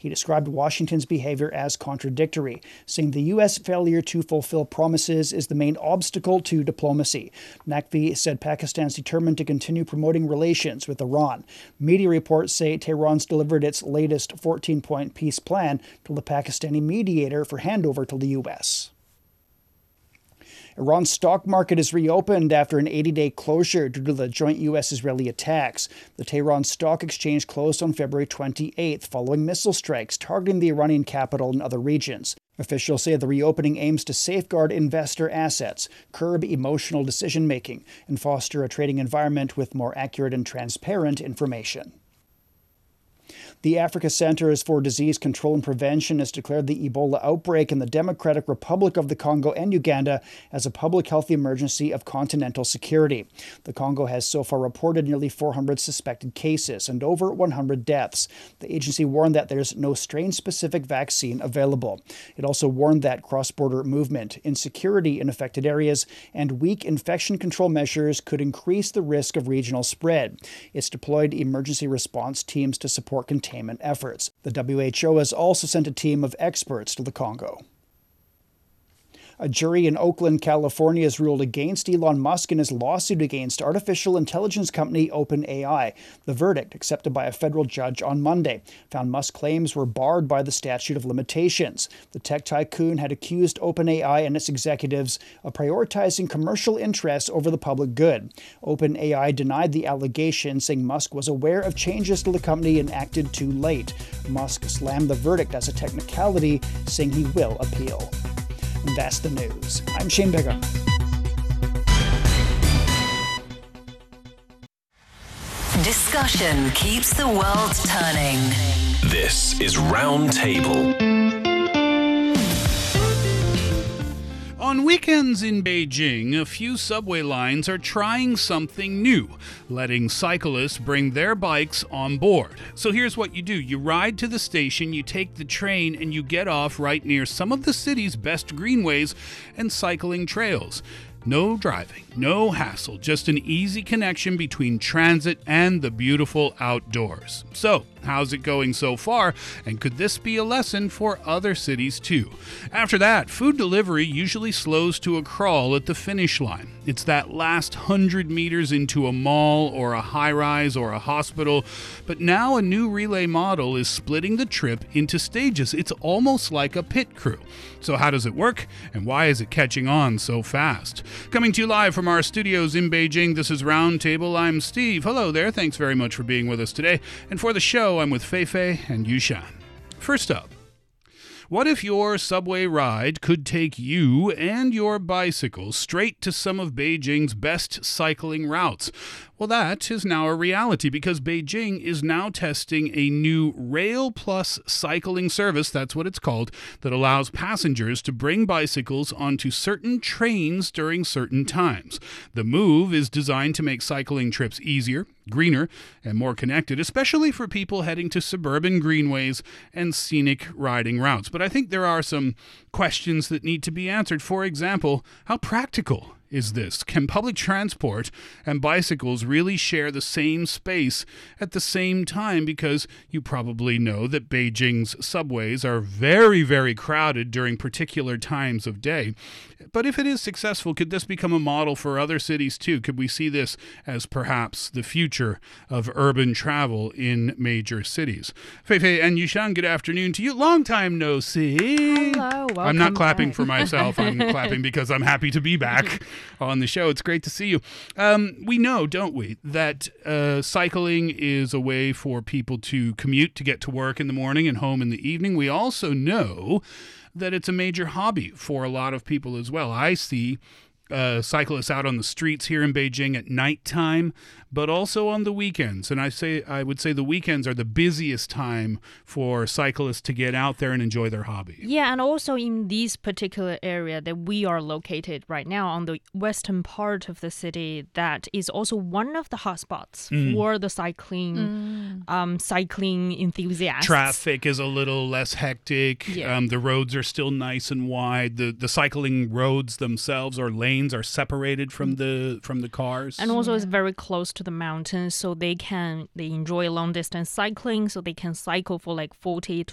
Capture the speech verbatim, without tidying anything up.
He described Washington's behavior as contradictory, saying the U S failure to fulfill promises is the main obstacle to diplomacy. Naqvi said Pakistan's determined to continue promoting relations with Iran. Media reports say Tehran's delivered its latest fourteen-point peace plan to the Pakistani mediator for handover to the U S. Iran's stock market is reopened after an eighty-day closure due to the joint U S-Israeli attacks. The Tehran Stock Exchange closed on February twenty-eighth following missile strikes targeting the Iranian capital and other regions. Officials say the reopening aims to safeguard investor assets, curb emotional decision-making, and foster a trading environment with more accurate and transparent information. The Africa Centers for Disease Control and Prevention has declared the Ebola outbreak in the Democratic Republic of the Congo and Uganda as a public health emergency of continental security. The Congo has so far reported nearly four hundred suspected cases and over one hundred deaths. The agency warned that there's no strain-specific vaccine available. It also warned that cross-border movement, insecurity in affected areas, and weak infection control measures could increase the risk of regional spread. It's deployed emergency response teams to support containment efforts. The W H O has also sent a team of experts to the Congo. A jury in Oakland, California has ruled against Elon Musk in his lawsuit against artificial intelligence company OpenAI. The verdict, accepted by a federal judge on Monday, found Musk's claims were barred by the statute of limitations. The tech tycoon had accused OpenAI and its executives of prioritizing commercial interests over the public good. OpenAI denied the allegation, saying Musk was aware of changes to the company and acted too late. Musk slammed the verdict as a technicality, saying he will appeal. And that's the news. I'm Shane Bigger. Discussion keeps the world turning. This is Roundtable. On weekends in Beijing, a few subway lines are trying something new, letting cyclists bring their bikes on board. So here's what you do. You ride to the station, you take the train, and you get off right near some of the city's best greenways and cycling trails. No driving, no hassle, just an easy connection between transit and the beautiful outdoors. So, how's it going so far? And could this be a lesson for other cities too? After that, food delivery usually slows to a crawl at the finish line. It's that last hundred meters into a mall or a high-rise or a hospital. But now a new relay model is splitting the trip into stages. It's almost like a pit crew. So how does it work? And why is it catching on so fast? Coming to you live from our studios in Beijing, this is Roundtable. I'm Steve. Hello there. Thanks very much for being with us today. And for the show, I'm with Feifei and Yushan. First up, what if your subway ride could take you and your bicycle straight to some of Beijing's best cycling routes? Well, that is now a reality because Beijing is now testing a new Rail Plus cycling service, that's what it's called, that allows passengers to bring bicycles onto certain trains during certain times. The move is designed to make cycling trips easier, greener, and more connected, especially for people heading to suburban greenways and scenic riding routes. But I think there are some questions that need to be answered. For example, how practical is this? Can public transport and bicycles really share the same space at the same time? Because you probably know that Beijing's subways are very, very crowded during particular times of day. But if it is successful, could this become a model for other cities too? Could we see this as perhaps the future of urban travel in major cities? Feifei and Yushan, good afternoon to you. Long time no see. Hello, welcome I'm not clapping back. for myself. I'm clapping because I'm happy to be back on the show. It's great to see you. Um, we know, don't we, that uh, cycling is a way for people to commute, to get to work in the morning and home in the evening. We also know that it's a major hobby for a lot of people as well. I see uh, cyclists out on the streets here in Beijing at nighttime, but also on the weekends. And I say I would say the weekends are the busiest time for cyclists to get out there and enjoy their hobby. Yeah, and also in this particular area that we are located right now on the western part of the city, that is also one of the hotspots mm. for the cycling mm. um, cycling enthusiasts. Traffic is a little less hectic. Yeah. Um, the roads are still nice and wide. The the cycling roads themselves or lanes are separated from the from the cars. And also it's very close to the mountains, so they can they enjoy long distance cycling, so they can cycle for like forty to